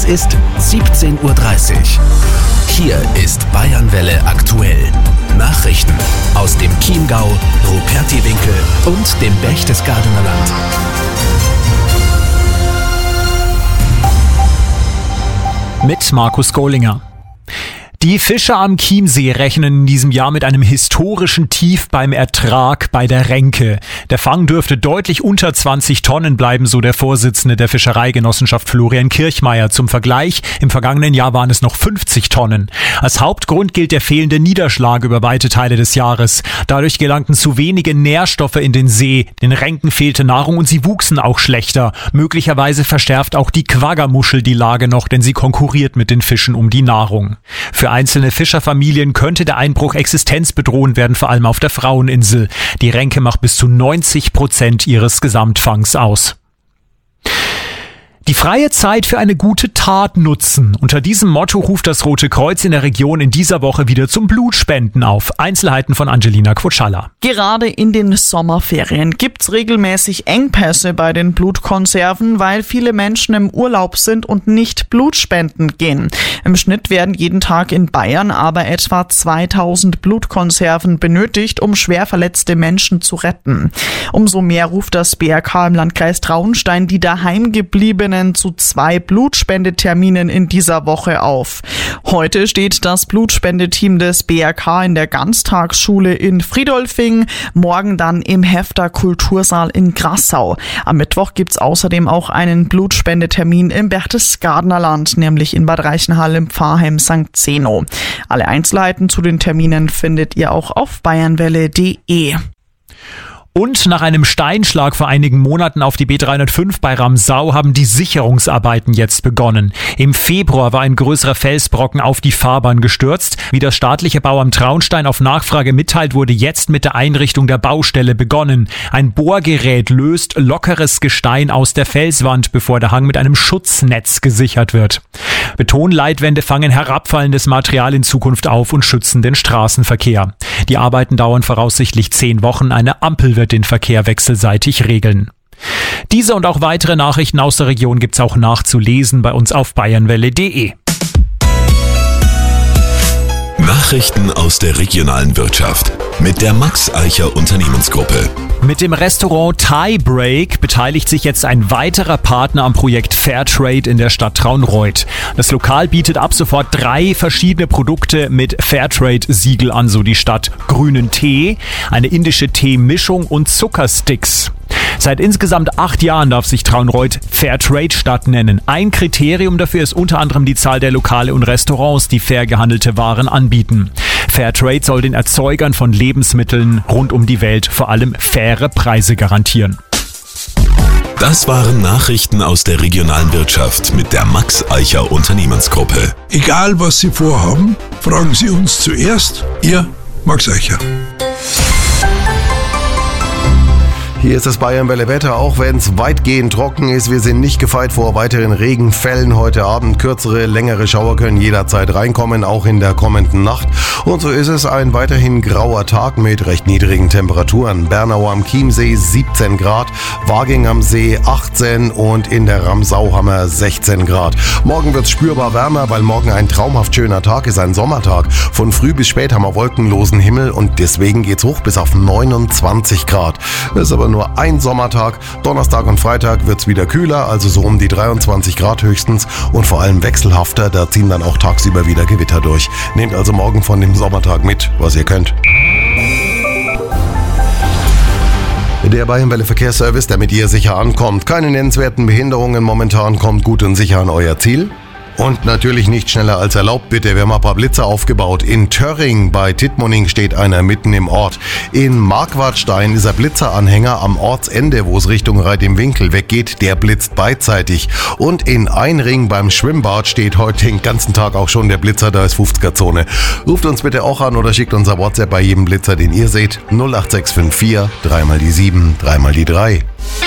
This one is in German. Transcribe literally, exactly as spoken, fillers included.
ist siebzehn Uhr dreißig. Hier ist Bayernwelle aktuell. Nachrichten aus dem Chiemgau, Rupertiwinkel und dem Berchtesgadener Land. Mit Markus Gohlinger. Die Fischer am Chiemsee rechnen in diesem Jahr mit einem historischen Tief beim Ertrag bei der Renke. Der Fang dürfte deutlich unter zwanzig Tonnen bleiben, so der Vorsitzende der Fischereigenossenschaft Florian Kirchmeier. Zum Vergleich, im vergangenen Jahr waren es noch fünfzig Tonnen. Als Hauptgrund gilt der fehlende Niederschlag über weite Teile des Jahres. Dadurch gelangten zu wenige Nährstoffe in den See. Den Renken fehlte Nahrung und sie wuchsen auch schlechter. Möglicherweise verschärft auch die Quaggermuschel die Lage noch, denn sie konkurriert mit den Fischen um die Nahrung. Für einzelne Fischerfamilien könnte der Einbruch existenzbedrohend werden, vor allem auf der Fraueninsel. Die Renke macht bis zu neunzig Prozent ihres Gesamtfangs aus. Die freie Zeit für eine gute Tat nutzen. Unter diesem Motto ruft das Rote Kreuz in der Region in dieser Woche wieder zum Blutspenden auf. Einzelheiten von Angelina Quotschalla. Gerade in den Sommerferien gibt's regelmäßig Engpässe bei den Blutkonserven, weil viele Menschen im Urlaub sind und nicht Blutspenden gehen. Im Schnitt werden jeden Tag in Bayern aber etwa zweitausend Blutkonserven benötigt, um schwer verletzte Menschen zu retten. Umso mehr ruft das B R K im Landkreis Traunstein die daheimgebliebenen zu zwei Blutspendeterminen in dieser Woche auf. Heute steht das Blutspendeteam des B R K in der Ganztagsschule in Friedolfing, morgen dann im Hefter Kultursaal in Grassau. Am Mittwoch gibt's außerdem auch einen Blutspendetermin im Berchtesgadener Land, nämlich in Bad Reichenhall im Pfarrheim Sankt Zeno. Alle Einzelheiten zu den Terminen findet ihr auch auf bayernwelle punkt de. Und nach einem Steinschlag vor einigen Monaten auf die B dreihundertfünf bei Ramsau haben die Sicherungsarbeiten jetzt begonnen. Im Februar war ein größerer Felsbrocken auf die Fahrbahn gestürzt. Wie das staatliche Bauamt Traunstein auf Nachfrage mitteilt, wurde jetzt mit der Einrichtung der Baustelle begonnen. Ein Bohrgerät löst lockeres Gestein aus der Felswand, bevor der Hang mit einem Schutznetz gesichert wird. Betonleitwände fangen herabfallendes Material in Zukunft auf und schützen den Straßenverkehr. Die Arbeiten dauern voraussichtlich zehn Wochen. Eine Ampel wird den Verkehr wechselseitig regeln. Diese und auch weitere Nachrichten aus der Region gibt's auch nachzulesen bei uns auf bayernwelle punkt de. Nachrichten aus der regionalen Wirtschaft mit der Max Eicher Unternehmensgruppe. Mit dem Restaurant Thai Break beteiligt sich jetzt ein weiterer Partner am Projekt Fairtrade in der Stadt Traunreut. Das Lokal bietet ab sofort drei verschiedene Produkte mit Fairtrade-Siegel an, so die Stadt: grünen Tee, eine indische Teemischung und Zuckersticks. Seit insgesamt acht Jahren darf sich Traunreut Fairtrade-Stadt nennen. Ein Kriterium dafür ist unter anderem die Zahl der Lokale und Restaurants, die fair gehandelte Waren anbieten. Fairtrade soll den Erzeugern von Lebensmitteln rund um die Welt vor allem faire Preise garantieren. Das waren Nachrichten aus der regionalen Wirtschaft mit der Max Eicher Unternehmensgruppe. Egal was Sie vorhaben, fragen Sie uns zuerst. Ihr Max Eicher. Hier ist das Bayernwelle Wetter, auch wenn es weitgehend trocken ist. Wir sind nicht gefeit vor weiteren Regenfällen heute Abend. Kürzere, längere Schauer können jederzeit reinkommen, auch in der kommenden Nacht. Und so ist es ein weiterhin grauer Tag mit recht niedrigen Temperaturen. Bernau am Chiemsee siebzehn Grad, Waging am See achtzehn und in der Ramsau haben wir sechzehn Grad. Morgen wird es spürbar wärmer, weil morgen ein traumhaft schöner Tag ist, ein Sommertag. Von früh bis spät haben wir wolkenlosen Himmel und deswegen geht's hoch bis auf neunundzwanzig Grad. Das ist aber nur ein Sommertag. Donnerstag und Freitag wird's wieder kühler, also so um die dreiundzwanzig Grad höchstens und vor allem wechselhafter. Da ziehen dann auch tagsüber wieder Gewitter durch. Nehmt also morgen von dem Sommertag mit, was ihr könnt. Der Bayernwelle Verkehrsservice, damit ihr sicher ankommt. Keine nennenswerten Behinderungen momentan, kommt gut und sicher an euer Ziel. Und natürlich nicht schneller als erlaubt, bitte. Wir haben ein paar Blitzer aufgebaut. In Törring bei Tittmoning steht einer mitten im Ort. In Marquardstein ist ein Blitzeranhänger am Ortsende, wo es Richtung Reit im Winkel weggeht. Der blitzt beidseitig. Und in Einring beim Schwimmbad steht heute den ganzen Tag auch schon der Blitzer. Da ist fünfziger-Zone. Ruft uns bitte auch an oder schickt uns ein WhatsApp bei jedem Blitzer, den ihr seht. null acht sechs fünf vier, dreimal die sieben, dreimal die drei.